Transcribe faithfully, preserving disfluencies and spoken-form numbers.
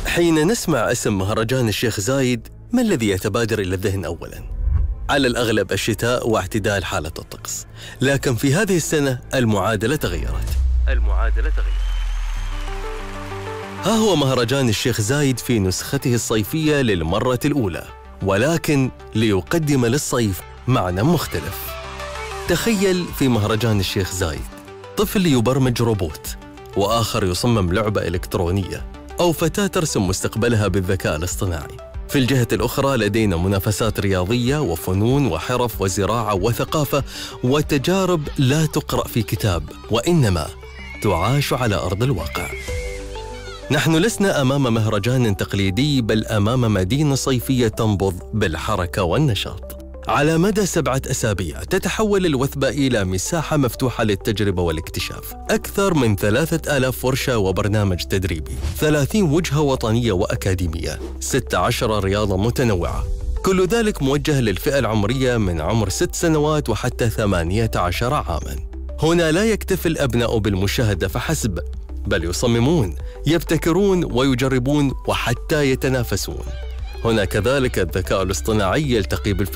حين نسمع اسم مهرجان الشيخ زايد، ما الذي يتبادر إلى الذهن أولاً؟ على الأغلب الشتاء واعتدال حالة الطقس، لكن في هذه السنة المعادلة تغيرت. المعادلة تغيرت. ها هو مهرجان الشيخ زايد في نسخته الصيفية للمرة الأولى، ولكن ليقدم للصيف معنى مختلف. تخيل في مهرجان الشيخ زايد طفل يبرمج روبوت، وآخر يصمم لعبة إلكترونية، أو فتاة ترسم مستقبلها بالذكاء الاصطناعي. في الجهة الأخرى لدينا منافسات رياضية وفنون وحرف وزراعة وثقافة وتجارب لا تقرأ في كتاب، وإنما تعاش على أرض الواقع. نحن لسنا أمام مهرجان تقليدي، بل أمام مدينة صيفية تنبض بالحركة والنشاط. على مدى سبعة أسابيع تتحول الوثبة إلى مساحة مفتوحة للتجربة والاكتشاف. أكثر من ثلاثة آلاف فرشة وبرنامج تدريبي، ثلاثين وجهة وطنية وأكاديمية، ستة عشر رياضة متنوعة، كل ذلك موجه للفئة العمرية من عمر ست سنوات وحتى ثمانية عشر عاماً. هنا لا يكتفي الأبناء بالمشاهدة فحسب، بل يصممون، يبتكرون ويجربون وحتى يتنافسون. هنا كذلك الذكاء الاصطناعي يلتقي بالفئة